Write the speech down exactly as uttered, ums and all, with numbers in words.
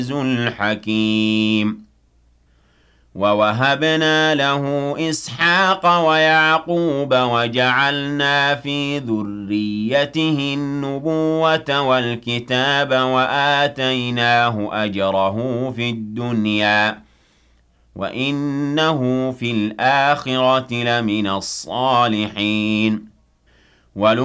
الحكيم ووهبنا له إسحاق ويعقوب وجعلنا في ذريته النبوة والكتاب وآتيناه أجره في الدنيا وإنه في الآخرة لمن الصالحين